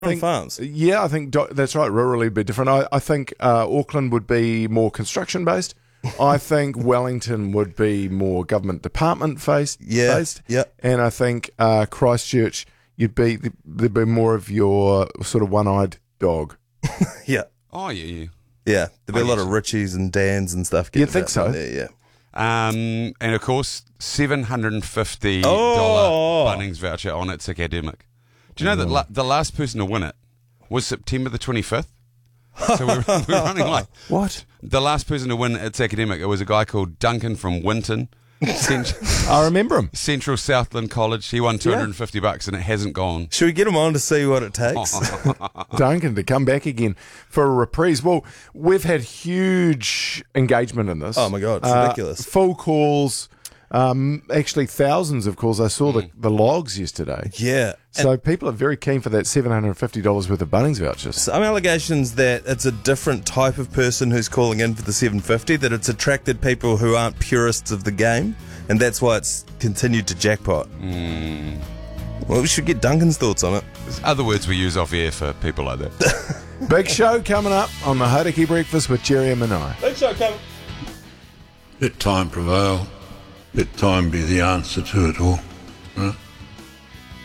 farms. Yeah, I think that's right. Rurally would be different. I think Auckland would be more construction based. I think Wellington would be more government department based. Yeah. And I think Christchurch, there'd be more of your sort of one-eyed dog. Yeah. Oh, yeah. Yeah. There'd be a lot of Richies and Dans and stuff. You'd think so. There, yeah. And of course, $750 Bunnings voucher on It's Academic. Do you know that the last person to win it was September the 25th? So we're running like... What? The last person to win It's Academic, it was a guy called Duncan from Winton. I remember him. Central Southland College. He won $250 and it hasn't gone. Should we get him on to see what it takes? Duncan to come back again for a reprise. Well, we've had huge engagement in this. Oh my God, it's ridiculous. Full calls, actually thousands of calls. I saw the logs yesterday. Yeah. So people are very keen for that $750 worth of Bunnings vouchers. Some allegations that it's a different type of person who's calling in for the $750, that it's attracted people who aren't purists of the game, and that's why it's continued to jackpot. Well, we should get Duncan's thoughts on it. There's other words we use off air for people like that. Big show coming up on the Hauraki Breakfast with Jerry and Manai. Big show coming. Let time prevail. Let time be the answer to it all. Right?